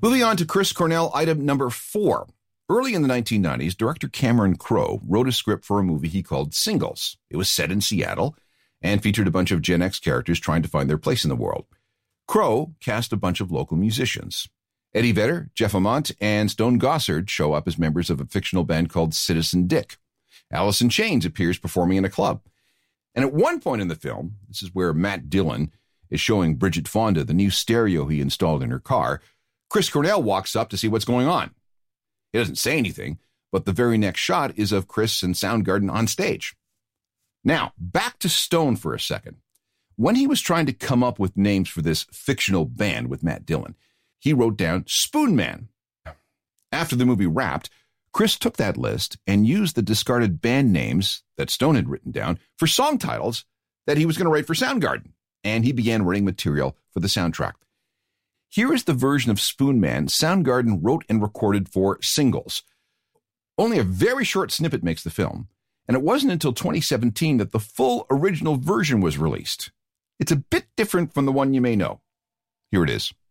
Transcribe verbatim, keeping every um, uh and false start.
Moving on to Chris Cornell, item number four. Early in the nineteen nineties, director Cameron Crowe wrote a script for a movie he called Singles. It was set in Seattle and featured a bunch of Gen X characters trying to find their place in the world. Crowe cast a bunch of local musicians. Eddie Vedder, Jeff Ament, and Stone Gossard show up as members of a fictional band called Citizen Dick. Alice in Chains appears performing in a club. And at one point in the film, this is where Matt Dillon is showing Bridget Fonda the new stereo he installed in her car, Chris Cornell walks up to see what's going on. He doesn't say anything, but the very next shot is of Chris and Soundgarden on stage. Now, back to Stone for a second. When he was trying to come up with names for this fictional band with Matt Dillon, he wrote down Spoon Man. After the movie wrapped, Chris took that list and used the discarded band names that Stone had written down for song titles that he was going to write for Soundgarden, and he began writing material for the soundtrack. Here is the version of Spoon Man Soundgarden wrote and recorded for Singles. Only a very short snippet makes the film, and it wasn't until twenty seventeen that the full original version was released. It's a bit different from the one you may know. Here it is.